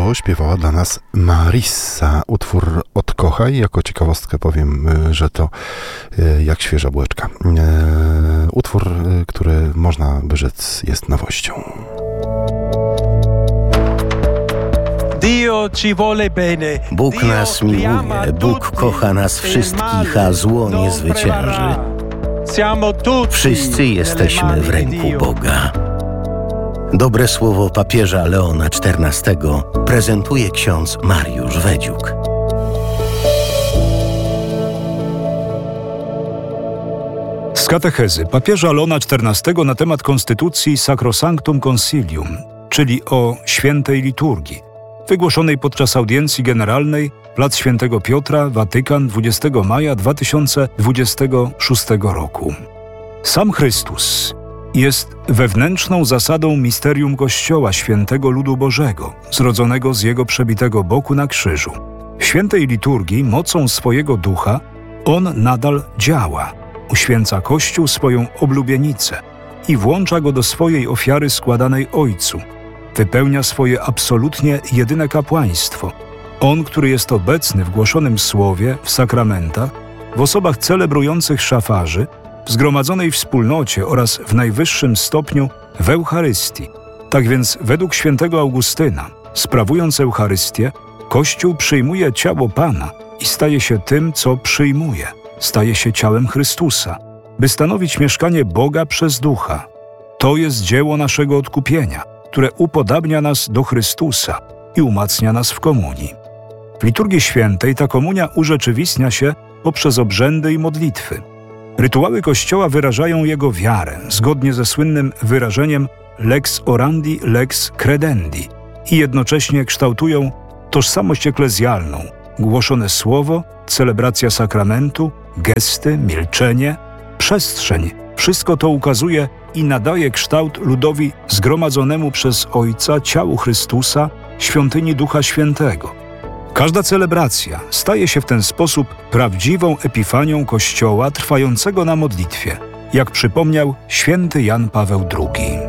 to śpiewała dla nas Marissa. Utwór Odkochaj. Jako ciekawostkę powiem, że to jak świeża bułeczka. Utwór, który można by rzec jest nowością. Bóg nas miłuje, Bóg kocha nas wszystkich, a zło nie zwycięży. Wszyscy jesteśmy w ręku Boga. Dobre słowo papieża Leona XIV prezentuje ksiądz Mariusz Wedziuk. Z katechezy papieża Leona XIV na temat konstytucji Sacrosanctum Concilium, czyli o świętej liturgii, wygłoszonej podczas audiencji generalnej plac Świętego Piotra, Watykan, 20 maja 2026 roku. Sam Chrystus jest wewnętrzną zasadą misterium Kościoła, świętego ludu Bożego, zrodzonego z Jego przebitego boku na krzyżu. W świętej liturgii, mocą swojego ducha, On nadal działa, uświęca Kościół swoją oblubienicę i włącza go do swojej ofiary składanej Ojcu. Wypełnia swoje absolutnie jedyne kapłaństwo. On, który jest obecny w głoszonym słowie, w sakramentach, w osobach celebrujących szafarzy, w zgromadzonej wspólnocie oraz w najwyższym stopniu w Eucharystii. Tak więc według świętego Augustyna, sprawując Eucharystię, Kościół przyjmuje ciało Pana i staje się tym, co przyjmuje. Staje się ciałem Chrystusa, by stanowić mieszkanie Boga przez Ducha. To jest dzieło naszego odkupienia, które upodabnia nas do Chrystusa i umacnia nas w komunii. W liturgii świętej ta komunia urzeczywistnia się poprzez obrzędy i modlitwy. Rytuały Kościoła wyrażają Jego wiarę, zgodnie ze słynnym wyrażeniem lex orandi, lex credendi i jednocześnie kształtują tożsamość eklezjalną, głoszone słowo, celebracja sakramentu, gesty, milczenie, przestrzeń. Wszystko to ukazuje i nadaje kształt ludowi zgromadzonemu przez Ojca ciału Chrystusa, świątyni Ducha Świętego. Każda celebracja staje się w ten sposób prawdziwą epifanią Kościoła trwającego na modlitwie, jak przypomniał święty Jan Paweł II.